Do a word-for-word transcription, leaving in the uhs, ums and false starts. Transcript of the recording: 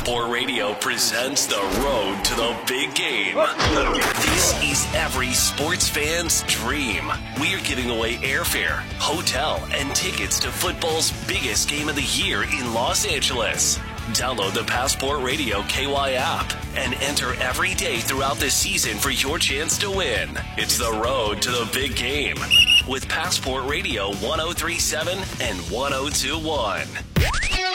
Passport Radio presents The Road to the Big Game. This is every sports fan's dream. We are giving away airfare, hotel, and tickets to football's biggest game of the year in Los Angeles. Download the Passport Radio K Y app and enter every day throughout the season for your chance to win. It's The Road to the Big Game with Passport Radio one oh three point seven and one oh two point one.